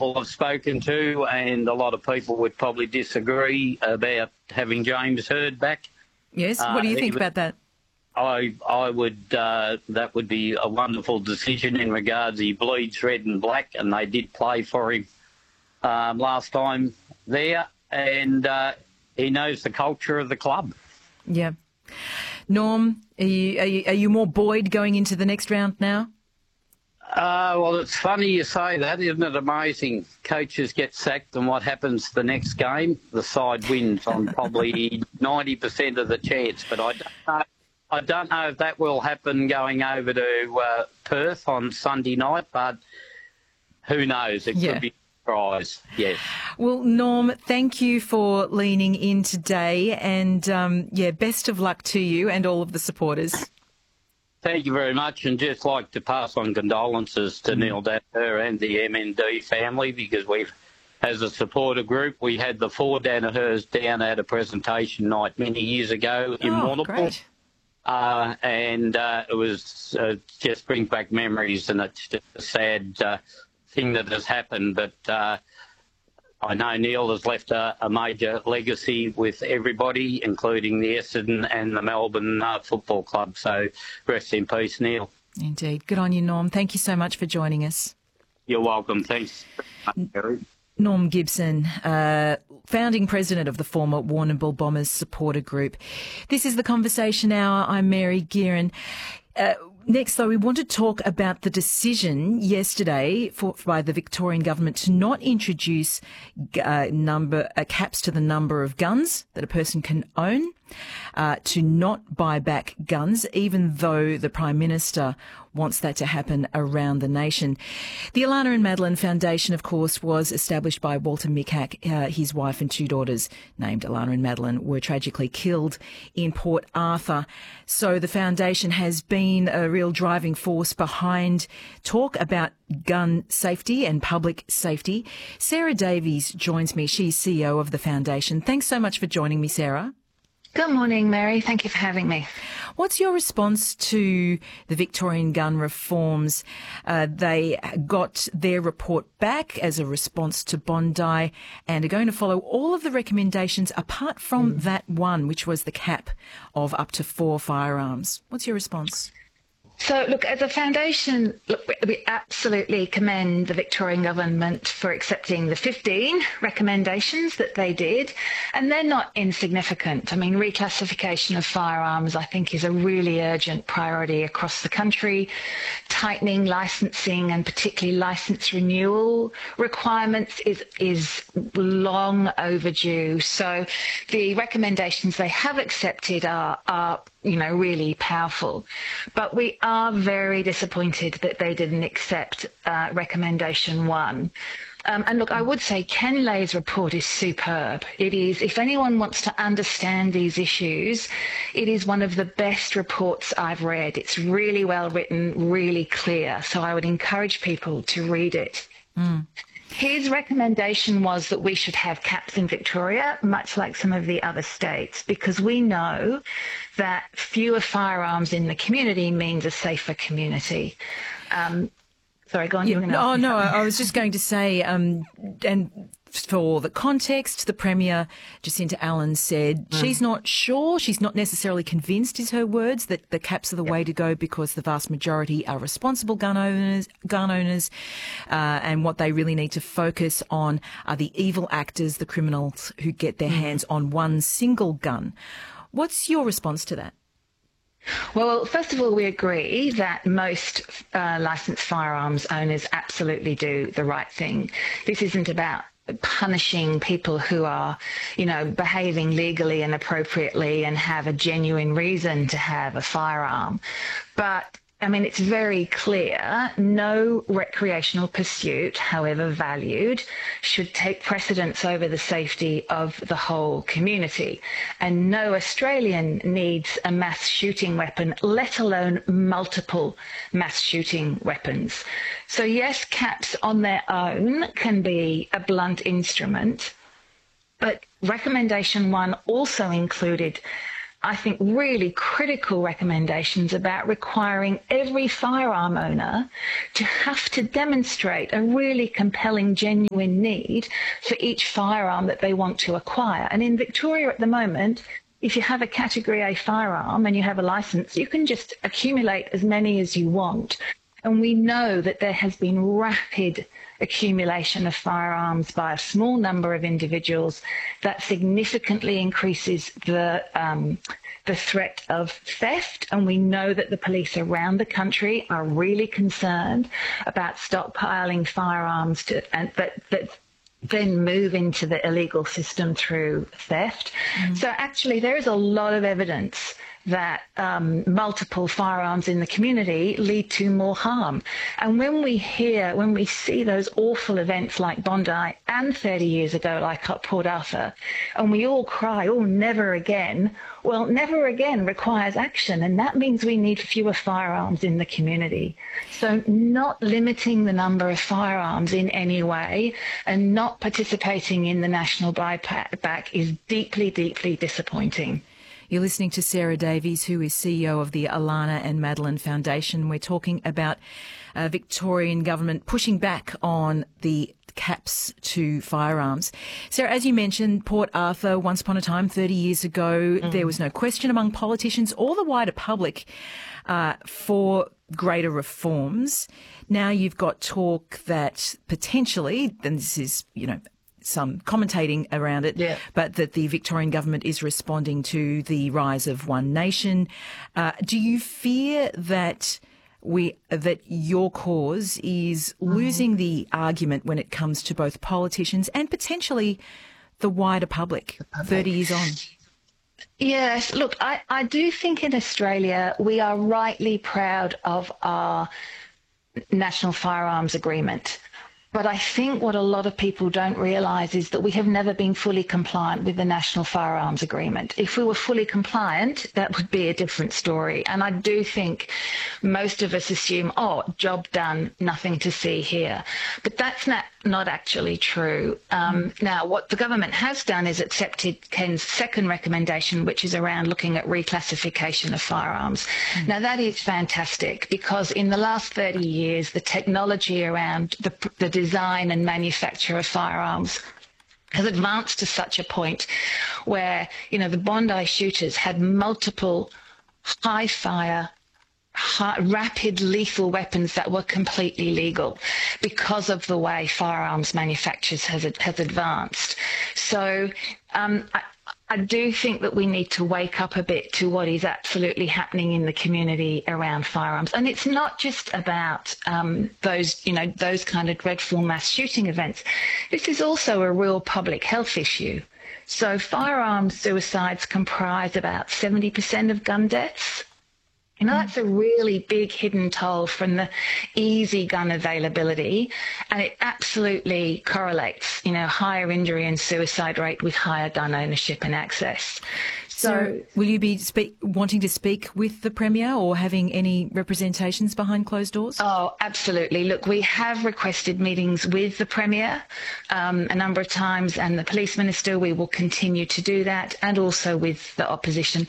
people I've spoken to, and a lot of people would probably disagree about having James Hird back. Yes, what do you think about that? I would, that would be a wonderful decision in regards he bleeds red and black, and they did play for him last time there, and he knows the culture of the club. Yeah. Norm, are you more buoyed going into the next round now? Well, it's funny you say that, isn't it amazing? Coaches get sacked and what happens the next game? The side wins on probably 90% of the chance, but I don't know if that will happen going over to Perth on Sunday night, but who knows? It could be a surprise, yes. Well, Norm, thank you for leaning in today, and, best of luck to you and all of the supporters. Thank you very much, and just like to pass on condolences to Neil Danaher and the MND family, because as a supporter group, we had the 4 Danahers down at a presentation night many years ago in Warrnambool. Great. And it was just brings back memories, and it's just a sad thing that has happened. But I know Neil has left a major legacy with everybody, including the Essendon and the Melbourne Football Club. So rest in peace, Neil. Indeed. Good on you, Norm. Thank you so much for joining us. You're welcome. Thanks, Gary. Norm Gibson, founding president of the former Warrnambool Bombers supporter group. This is The Conversation Hour. I'm Mary Gearan. Next, though, we want to talk about the decision yesterday by the Victorian government to not introduce caps to the number of guns that a person can own, to not buy back guns, even though the Prime Minister wants that to happen around the nation. The Alana and Madeline Foundation, of course, was established by Walter Mikac. His wife and 2 daughters, named Alana and Madeline, were tragically killed in Port Arthur. So the foundation has been a real driving force behind talk about gun safety and public safety. Sarah Davies joins me. She's CEO of the foundation. Thanks so much for joining me, Sarah. Good morning, Mary. Thank you for having me. What's your response to the Victorian gun reforms? They got their report back as a response to Bondi and are going to follow all of the recommendations apart from that one, which was the cap of up to 4 firearms. What's your response? So, look, as a foundation, we absolutely commend the Victorian government for accepting the 15 recommendations that they did, and they're not insignificant. I mean, reclassification of firearms, I think, is a really urgent priority across the country. Tightening licensing and particularly license renewal requirements is long overdue. So the recommendations they have accepted are really powerful. But we are very disappointed that they didn't accept recommendation 1. And look, I would say Ken Lay's report is superb. It is, if anyone wants to understand these issues, it is one of the best reports I've read. It's really well written, really clear. So I would encourage people to read it. His recommendation was that we should have caps in Victoria, much like some of the other states, because we know that fewer firearms in the community means a safer community. Sorry, go on. I was just going to say, and for the context, the Premier, Jacinta Allen, said she's not sure, she's not necessarily convinced, is her words, that the caps are the way to go because the vast majority are responsible gun owners, and what they really need to focus on are the evil actors, the criminals who get their hands on one single gun. What's your response to that? Well, first of all, we agree that most licensed firearms owners absolutely do the right thing. This isn't about punishing people who are, behaving legally and appropriately and have a genuine reason to have a firearm. But I mean, it's very clear no recreational pursuit, however valued, should take precedence over the safety of the whole community. And no Australian needs a mass shooting weapon, let alone multiple mass shooting weapons. So yes, caps on their own can be a blunt instrument, but recommendation 1 also included I think, really critical recommendations about requiring every firearm owner to have to demonstrate a really compelling, genuine need for each firearm that they want to acquire. And in Victoria at the moment, if you have a Category A firearm and you have a licence, you can just accumulate as many as you want. And we know that there has been rapid accumulation of firearms by a small number of individuals that significantly increases the threat of theft. And we know that the police around the country are really concerned about stockpiling firearms that then move into the illegal system through theft. So actually there is a lot of evidence that multiple firearms in the community lead to more harm. And when we see those awful events like Bondi and 30 years ago like at Port Arthur, and we all cry, oh, never again. Well, never again requires action, and that means we need fewer firearms in the community. So not limiting the number of firearms in any way and not participating in the national buyback is deeply, deeply disappointing. You're listening to Sarah Davies, who is CEO of the Alana and Madeline Foundation. We're talking about Victorian government pushing back on the caps to firearms. Sarah, as you mentioned, Port Arthur, once upon a time, 30 years ago, there was no question among politicians or the wider public for greater reforms. Now you've got talk that potentially, and this is, some commentating around it, but that the Victorian government is responding to the rise of One Nation. Do you fear that your cause is losing the argument when it comes to both politicians and potentially the wider public 30 years on? Yes, look, I do think in Australia we are rightly proud of our National Firearms Agreement. But I think what a lot of people don't realise is that we have never been fully compliant with the National Firearms Agreement. If we were fully compliant, that would be a different story. And I do think most of us assume, job done, nothing to see here. But that's not actually true. Now, what the government has done is accepted Ken's second recommendation, which is around looking at reclassification of firearms. Now, that is fantastic because in the last 30 years, the technology around the design and manufacture of firearms has advanced to such a point where, the Bondi shooters had multiple high-fire, rapid lethal weapons that were completely legal because of the way firearms manufacturers has advanced. So I do think that we need to wake up a bit to what is absolutely happening in the community around firearms. And it's not just about those kind of dreadful mass shooting events. This is also a real public health issue. So firearms suicides comprise about 70% of gun deaths. That's a really big hidden toll from the easy gun availability, and it absolutely correlates, higher injury and suicide rate with higher gun ownership and access. So will you be wanting to speak with the Premier or having any representations behind closed doors? Oh, absolutely. Look, we have requested meetings with the Premier a number of times and the Police Minister. We will continue to do that, and also with the opposition.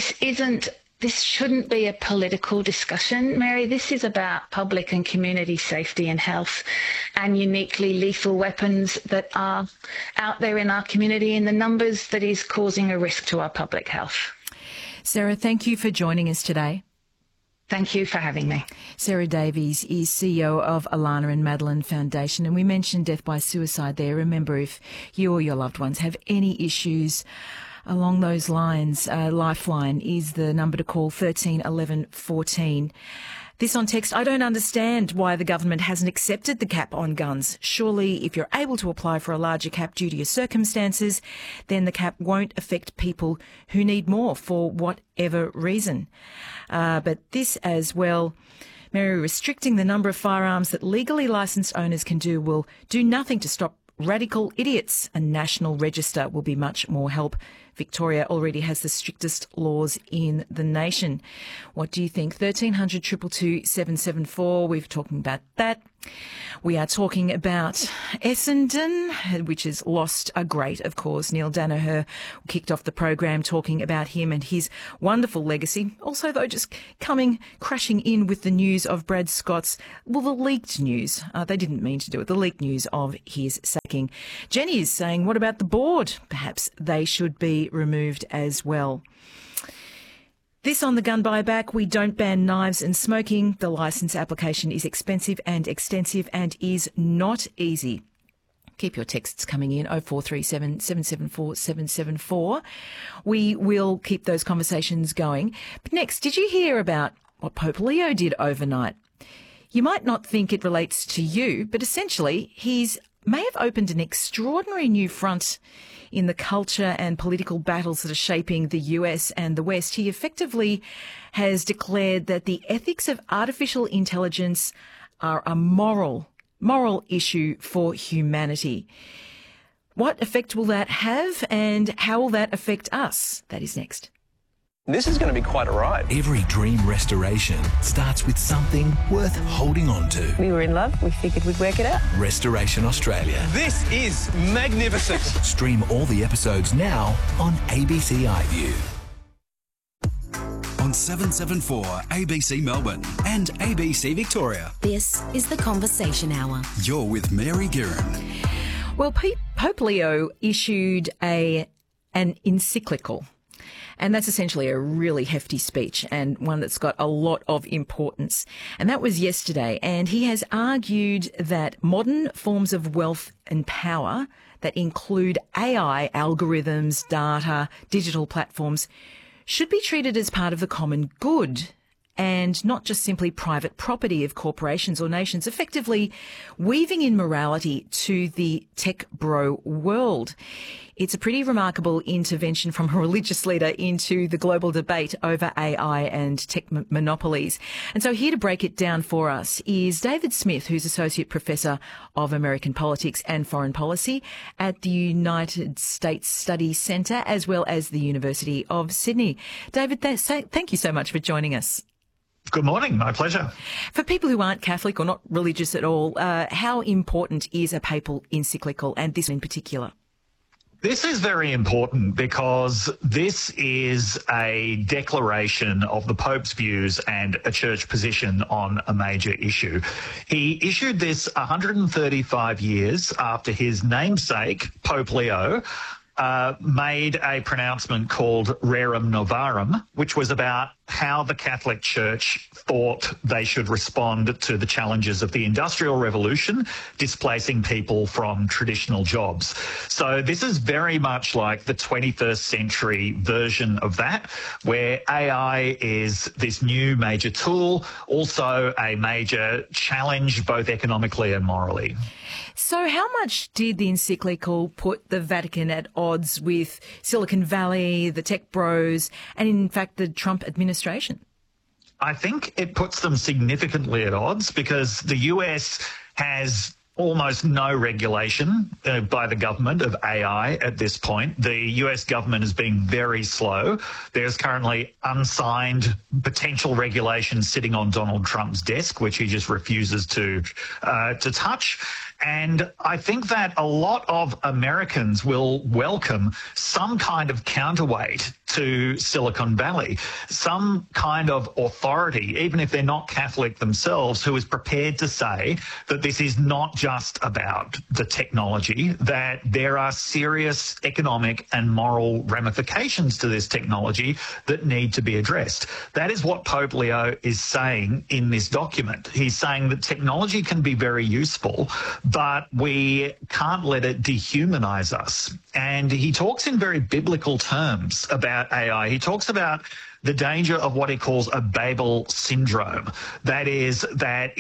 This shouldn't be a political discussion, Mary. This is about public and community safety and health and uniquely lethal weapons that are out there in our community in the numbers that is causing a risk to our public health. Sarah, thank you for joining us today. Thank you for having me. Sarah Davies is CEO of Alana and Madeline Foundation, and we mentioned death by suicide there. Remember, if you or your loved ones have any issues along those lines, Lifeline is the number to call, 13 11 14. This on text: I don't understand why the government hasn't accepted the cap on guns. Surely if you're able to apply for a larger cap due to your circumstances, then the cap won't affect people who need more for whatever reason. But this as well, Mary, restricting the number of firearms that legally licensed owners can do will do nothing to stop radical idiots. A national register will be much more help Victoria already has the strictest laws in the nation. What do you think? 1300 222 774. We're talking about that. We are talking about Essendon, which has lost a great, of course. Neil Danaher kicked off the program talking about him and his wonderful legacy. Also, though, just crashing in with the news of Brad Scott's, the leaked news. They didn't mean to do it. The leaked news of his sacking. Jenny is saying, what about the board? Perhaps they should be removed as well. This on the gun buyback, we don't ban knives and smoking. The licence application is expensive and extensive and is not easy. Keep your texts coming in, 0437 774 774. We will keep those conversations going. But next, did you hear about what Pope Leo did overnight? You might not think it relates to you, but essentially he's may have opened an extraordinary new front in the culture and political battles that are shaping the US and the West. He effectively has declared that the ethics of artificial intelligence are a moral issue for humanity. What effect will that have, and how will that affect us? That is next. This is going to be quite a ride. Every dream restoration starts with something worth holding on to. We were in love. We figured we'd work it out. Restoration Australia. This is magnificent. Stream all the episodes now on ABC iView. On 774 ABC Melbourne and ABC Victoria. This is the Conversation Hour. You're with Mary Guerin. Well, Pope Leo issued an encyclical. And that's essentially a really hefty speech and one that's got a lot of importance. And that was yesterday. And he has argued that modern forms of wealth and power that include AI, algorithms, data, digital platforms should be treated as part of the common good and not just simply private property of corporations or nations, effectively weaving in morality to the tech bro world. It's a pretty remarkable intervention from a religious leader into the global debate over AI and tech monopolies. And so here to break it down for us is David Smith, who's Associate Professor of American Politics and Foreign Policy at the United States Study Centre, as well as the University of Sydney. David, thank you so much for joining us. Good morning. My pleasure. For people who aren't Catholic or not religious at all, how important is a papal encyclical, and this in particular? This is very important because this is a declaration of the Pope's views and a church position on a major issue. He issued this 135 years after his namesake, Pope Leo, made a pronouncement called Rerum Novarum, which was about how the Catholic Church thought they should respond to the challenges of the Industrial Revolution, displacing people from traditional jobs. So this is very much like the 21st century version of that, where AI is this new major tool, also a major challenge, both economically and morally. So how much did the encyclical put the Vatican at odds with Silicon Valley, the tech bros, and in fact the Trump administration? I think it puts them significantly at odds because the US has almost no regulation by the government of AI at this point. The US government is being very slow. There's currently unsigned potential regulations sitting on Donald Trump's desk, which he just refuses to touch. And I think that a lot of Americans will welcome some kind of counterweight to Silicon Valley, some kind of authority, even if they're not Catholic themselves, who is prepared to say that this is not just about the technology, that there are serious economic and moral ramifications to this technology that need to be addressed. That is what Pope Leo is saying in this document. He's saying that technology can be very useful, but we can't let it dehumanize us. And he talks in very biblical terms about AI. He talks about the danger of what he calls a Babel syndrome. That is that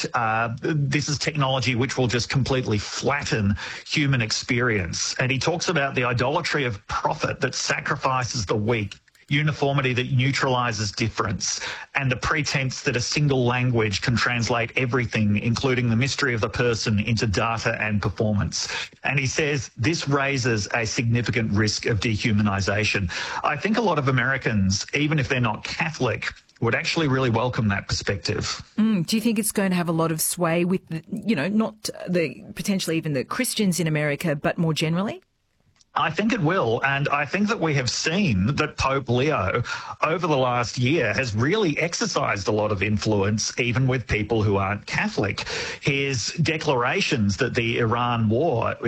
this is technology which will just completely flatten human experience. And he talks about the idolatry of profit that sacrifices the weak uniformity that neutralizes difference, and the pretense that a single language can translate everything, including the mystery of the person, into data and performance. And he says this raises a significant risk of dehumanization. I think a lot of Americans, even if they're not Catholic, would actually really welcome that perspective. Do you think it's going to have a lot of sway with, not potentially even the Christians in America, but more generally? I think it will, and I think that we have seen that Pope Leo over the last year has really exercised a lot of influence even with people who aren't Catholic. His declarations that the Iran war